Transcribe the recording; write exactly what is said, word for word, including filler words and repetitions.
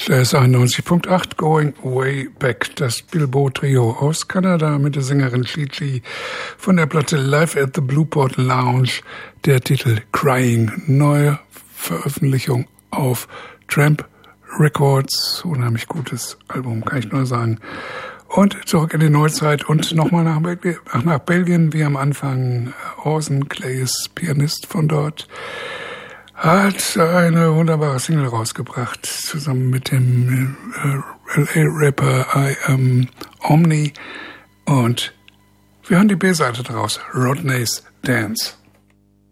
Jazz einundneunzig Komma acht, Going Way Back, das Bilbo-Trio aus Kanada mit der Sängerin Chi-Chi von der Platte Live at the Blueport Lounge, der Titel Crying, neue Veröffentlichung auf Tramp Records, unheimlich gutes Album, kann ich nur sagen. Und zurück in die Neuzeit und nochmal nach Belgien, nach Belgien, wie am Anfang. Orson Clay ist Pianist von dort, hat eine wunderbare Single rausgebracht, zusammen mit dem äh, L A-Rapper I Am Omni. Und wir hören die B-Seite draus, Rodney's Dance.